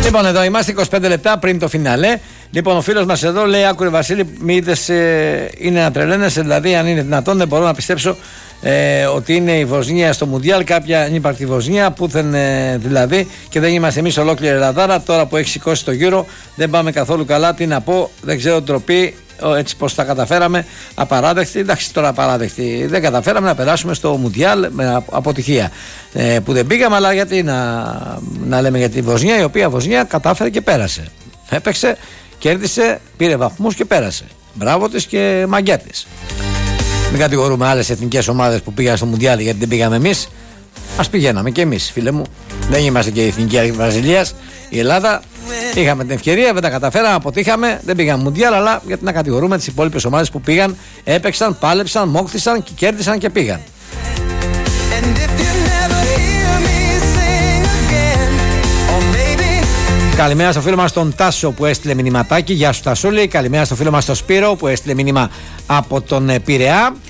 Λοιπόν, εδώ είμαστε 25 λεπτά πριν το φινάλε. Λοιπόν, ο φίλος μας εδώ λέει: Άκουρε Βασίλη, μη είδες, είναι να τρελαίνεσαι. Δηλαδή, αν είναι δυνατόν, δεν μπορώ να πιστέψω ότι είναι η Βοσνία στο Μουντιάλ. Κάποια ανύπαρκτη Βοσνία, πούθεν δηλαδή, και δεν είμαστε εμείς ολόκληρη Ελλαδάρα. Τώρα που έχει σηκώσει το Euro, δεν πάμε καθόλου καλά. Τι να πω, δεν ξέρω, ντροπή. Έτσι πως τα καταφέραμε, απαράδεκτη. Εντάξει, τώρα απαράδεκτη. Δεν καταφέραμε να περάσουμε στο Μουντιάλ με αποτυχία. Που δεν πήγαμε, αλλά γιατί να λέμε για τη Βοσνία, η οποία Βοσνία κατάφερε και πέρασε. Έπαιξε, κέρδισε, πήρε βαθμούς και πέρασε. Μπράβο της και μαγκιά της. Μην κατηγορούμε άλλες εθνικές ομάδες που πήγαν στο Μουντιάλ γιατί δεν πήγαμε εμείς. Ας πηγαίναμε και εμείς, φίλε μου. Δεν είμαστε και η εθνική Βραζιλίας. Η Ελλάδα είχαμε την ευκαιρία, δεν τα καταφέραμε, αποτύχαμε, δεν πήγαμε Μουντιάλ, αλλά γιατί να κατηγορούμε τις υπόλοιπες ομάδες που πήγαν, έπαιξαν, πάλεψαν, μόχθησαν και κέρδισαν και πήγαν. Καλημέρα στο φίλο μας τον Τάσο που έστειλε μηνυματάκι. Γεια σου Τασούλη. Καλημέρα στο φίλο μας τον Σπύρο που έστειλε μήνυμα από τον Πειραιά.